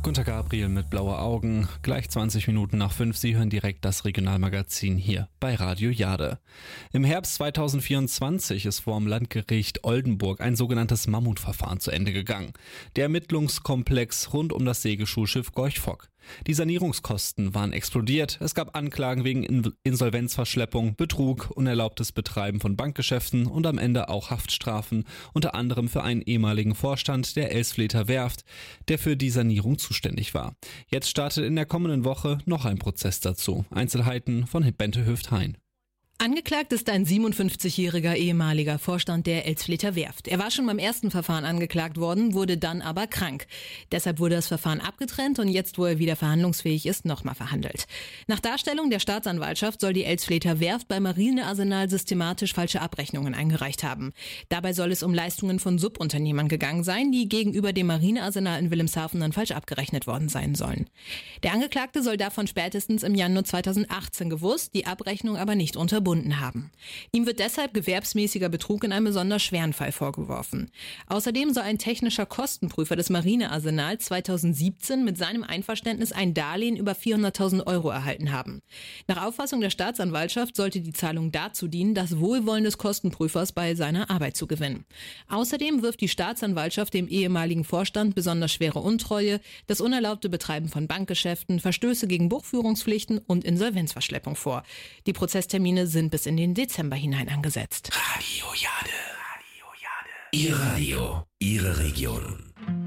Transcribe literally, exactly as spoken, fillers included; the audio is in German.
Gunter Gabriel mit blaue Augen, gleich zwanzig Minuten nach fünf. Sie hören direkt das Regionalmagazin hier bei Radio Jade. Im Herbst zweitausendvierundzwanzig ist vor dem Landgericht Oldenburg ein sogenanntes Mammutverfahren zu Ende gegangen. Der Ermittlungskomplex rund um das Segelschulschiff Gorch Fock. Die Sanierungskosten waren explodiert. Es gab Anklagen wegen Insolvenzverschleppung, Betrug, unerlaubtes Betreiben von Bankgeschäften und am Ende auch Haftstrafen, unter anderem für einen ehemaligen Vorstand der Elsfleter Werft, der für die Sanierung zuständig war. Jetzt startet in der kommenden Woche noch ein Prozess dazu. Einzelheiten von Bente Höft-Hein. Angeklagt ist ein siebenundfünfzigjähriger ehemaliger Vorstand der Elsfleter Werft. Er war schon beim ersten Verfahren angeklagt worden, wurde dann aber krank. Deshalb wurde das Verfahren abgetrennt und jetzt, wo er wieder verhandlungsfähig ist, nochmal verhandelt. Nach Darstellung der Staatsanwaltschaft soll die Elsfleter Werft bei Marinearsenal systematisch falsche Abrechnungen eingereicht haben. Dabei soll es um Leistungen von Subunternehmern gegangen sein, die gegenüber dem Marinearsenal in Wilhelmshaven dann falsch abgerechnet worden sein sollen. Der Angeklagte soll davon spätestens im Januar zweitausendachtzehn gewusst, die Abrechnung aber nicht unterbunden haben. Ihm wird deshalb gewerbsmäßiger Betrug in einem besonders schweren Fall vorgeworfen. Außerdem soll ein technischer Kostenprüfer des Marinearsenals zweitausendsiebzehn mit seinem Einverständnis ein Darlehen über vierhunderttausend Euro erhalten haben. Nach Auffassung der Staatsanwaltschaft sollte die Zahlung dazu dienen, das Wohlwollen des Kostenprüfers bei seiner Arbeit zu gewinnen. Außerdem wirft die Staatsanwaltschaft dem ehemaligen Vorstand besonders schwere Untreue, das unerlaubte Betreiben von Bankgeschäften, Verstöße gegen Buchführungspflichten und Insolvenzverschleppung vor. Die Prozesstermine sind bis in den Dezember hinein angesetzt. Radio Jade. Radio Jade. Ihr Radio, Ihre Region.